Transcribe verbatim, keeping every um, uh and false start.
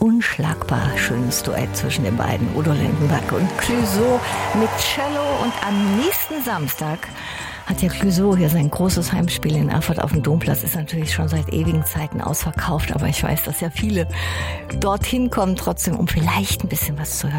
unschlagbar schönes Duett zwischen den beiden, Udo Lindenberg und Clouseau mit Cello. Und am nächsten Samstag hat ja Clouseau hier sein großes Heimspiel in Erfurt auf dem Domplatz. Ist natürlich schon seit ewigen Zeiten ausverkauft, aber ich weiß, dass ja viele dorthin kommen trotzdem, um vielleicht ein bisschen was zu hören.